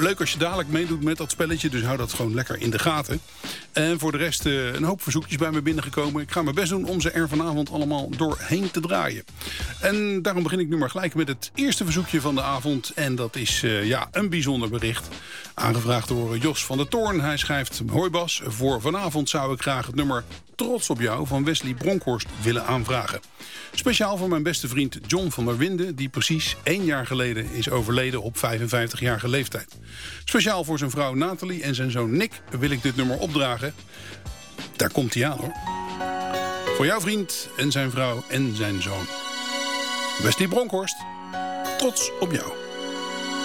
leuk als je dadelijk meedoet met dat spelletje. Dus hou dat gewoon lekker in de gaten. En voor de rest een hoop verzoekjes bij me binnengekomen. Ik ga mijn best doen om ze er vanavond allemaal doorheen te draaien. En daarom begin ik nu maar gelijk met het eerste verzoekje van de avond. En dat is een bijzonder bericht. Aangevraagd door Jos van der Toorn. Hij schrijft: hoi Bas, voor vanavond zou ik graag het nummer Trots op jou van Wesley Bronkhorst willen aanvragen. Speciaal voor mijn beste vriend John van der Winden, die precies 1 jaar geleden is overleden op 55-jarige leeftijd. Speciaal voor zijn vrouw Nathalie en zijn zoon Nick wil ik dit nummer opdragen. Daar komt hij aan hoor. Voor jouw vriend en zijn vrouw en zijn zoon. Wesley Bronkhorst, Trots op jou.